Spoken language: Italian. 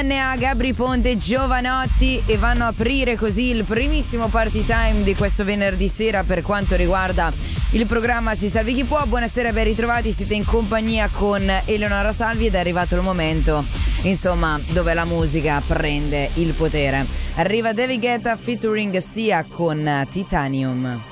DNA, Gabry Ponte, Giovanotti, e vanno a aprire così il primissimo party time di questo venerdì sera per quanto riguarda il programma Si Salvi Chi Può. Buonasera, ben ritrovati, siete in compagnia con Eleonora Salvi ed è arrivato il momento, insomma, dove la musica prende il potere. Arriva David Guetta featuring Sia con Titanium.